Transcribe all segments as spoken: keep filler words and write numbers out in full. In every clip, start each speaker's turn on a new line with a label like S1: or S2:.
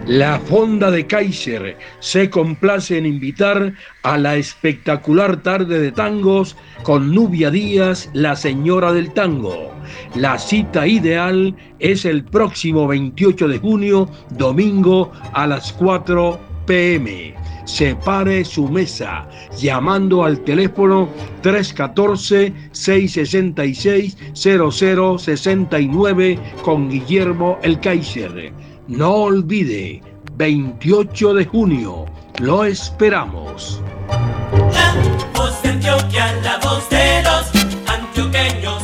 S1: La Fonda de Kaiser se complace en invitar a la espectacular tarde de tangos con Nubia Díaz, la señora del tango. La cita ideal es el próximo veintiocho de junio, domingo a las cuatro p m Separe su mesa llamando al teléfono tres uno cuatro, seis seis seis, cero cero seis nueve con Guillermo el Kaiser. No olvide, veintiocho de junio, lo esperamos.
S2: La voz de Antioquia, la voz de los antioqueños.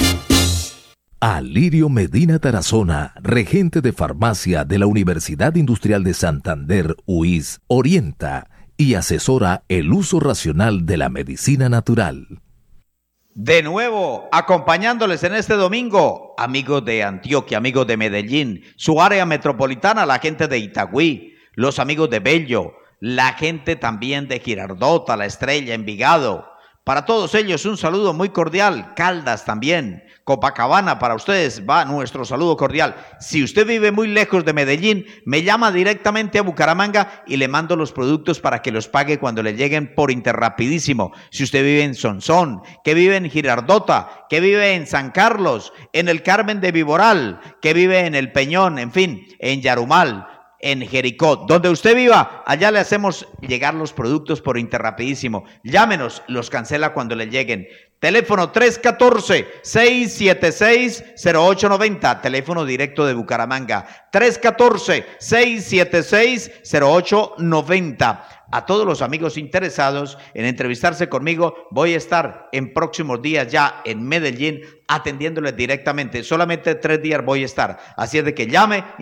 S3: Alirio Medina Tarazona, regente de farmacia de la Universidad Industrial de Santander, U I S, orienta y asesora el uso racional de la medicina natural.
S4: De nuevo, acompañándoles en este domingo, amigos de Antioquia, amigos de Medellín, su área metropolitana, la gente de Itagüí, los amigos de Bello, la gente también de Girardota, La Estrella, Envigado. Para todos ellos un saludo muy cordial, Caldas también, Copacabana, para ustedes va nuestro saludo cordial. Si usted vive muy lejos de Medellín, me llama directamente a Bucaramanga y le mando los productos para que los pague cuando le lleguen por Interrapidísimo. Si usted vive en Sonsón, que vive en Girardota, que vive en San Carlos, en el Carmen de Viboral, que vive en El Peñón, en fin, en Yarumal, en Jericó, donde usted viva, allá le hacemos llegar los productos por Interrapidísimo. Llámenos, los cancela cuando le lleguen. Teléfono tres uno cuatro, seis siete seis, cero ocho nueve cero, teléfono directo de Bucaramanga, tres uno cuatro, seis siete seis, cero ocho nueve cero. A todos los amigos interesados en entrevistarse conmigo, voy a estar en próximos días ya en Medellín atendiéndoles directamente. Solamente tres días voy a estar, así es de que llame